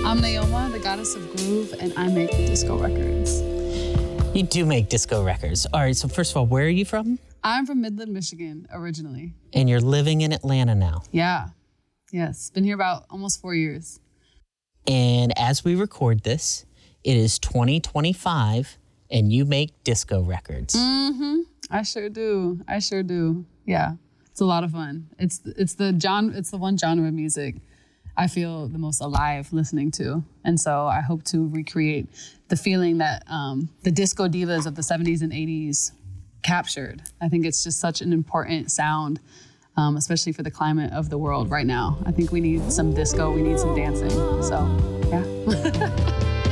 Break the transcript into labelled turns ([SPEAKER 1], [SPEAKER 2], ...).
[SPEAKER 1] I'm Naoma, the goddess of groove, and I make disco records.
[SPEAKER 2] You do make disco records. All right, so first of all, where are you from?
[SPEAKER 1] I'm from Midland, Michigan, originally.
[SPEAKER 2] And you're living in Atlanta now.
[SPEAKER 1] Yeah. Yes. Been here about almost 4 years.
[SPEAKER 2] And as we record this, it is 2025, and you make disco records.
[SPEAKER 1] Mm-hmm. I sure do. Yeah. It's a lot of fun. It's the one genre of music I feel the most alive listening to. And so I hope to recreate the feeling that the disco divas of the 70s and 80s captured. I think it's just such an important sound, especially for the climate of the world right now. I think we need some disco, we need some dancing. So, yeah.